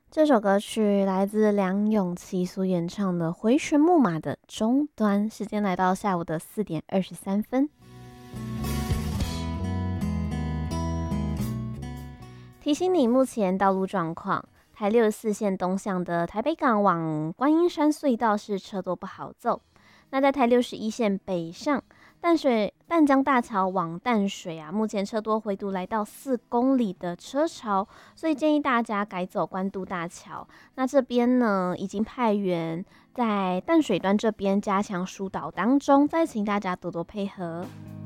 这首歌曲来自梁咏琪所演唱的《回旋木马》的终端，时间来到下午的4:23。提醒你目前道路状况：台64线东向的台北港往观音山隧道是车多不好走。那在台61线北上淡江大桥往淡水目前车多回堵来到4公里的车潮，所以建议大家改走关渡大桥。那这边呢，已经派员在淡水端这边加强疏导当中，再请大家多多配合。